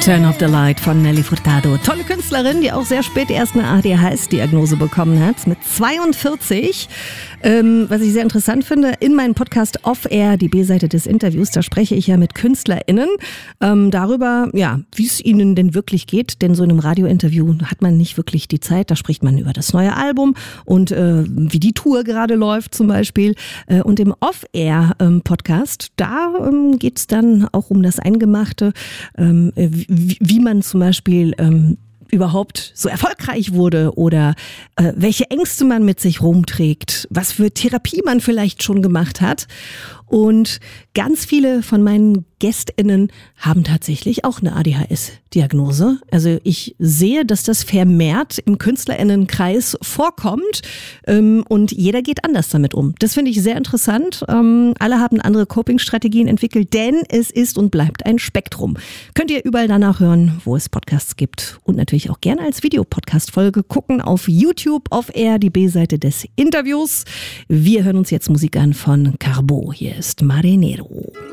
Turn Off the Light von Nelly Furtado. Tolle Künstlerin, die auch sehr spät erst eine ADHS-Diagnose bekommen hat, mit 42. Was ich sehr interessant finde, in meinem Podcast Off Air, die B-Seite des Interviews, da spreche ich ja mit KünstlerInnen darüber, ja, wie es ihnen denn wirklich geht. Denn so in einem Radiointerview hat man nicht wirklich die Zeit. Da spricht man über das neue Album und wie die Tour gerade läuft zum Beispiel. Und im Off Air Podcast, da geht es dann auch um das Eingemachte, wie man zum Beispiel überhaupt so erfolgreich wurde oder welche Ängste man mit sich rumträgt, was für Therapie man vielleicht schon gemacht hat. Und ganz viele von meinen GästInnen haben tatsächlich auch eine ADHS-Diagnose. Also ich sehe, dass das vermehrt im KünstlerInnenkreis vorkommt und jeder geht anders damit um. Das finde ich sehr interessant. Alle haben andere Coping-Strategien entwickelt, denn es ist und bleibt ein Spektrum. Könnt ihr überall danach hören, wo es Podcasts gibt und natürlich auch gerne als Videopodcast-Folge gucken auf YouTube, auf Air, die B-Seite des Interviews. Wir hören uns jetzt Musik an von Carbo. Hier ist Marinero.